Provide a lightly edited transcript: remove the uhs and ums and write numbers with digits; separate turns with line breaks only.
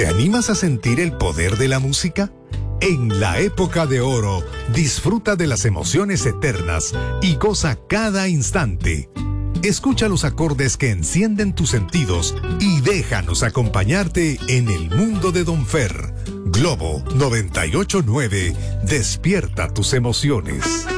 ¿Te animas a sentir el poder de la música? En la época de oro, disfruta de las emociones eternas y goza cada instante. Escucha los acordes que encienden tus sentidos y déjanos acompañarte en el mundo de Don Fer. Globo 98.9, despierta tus emociones.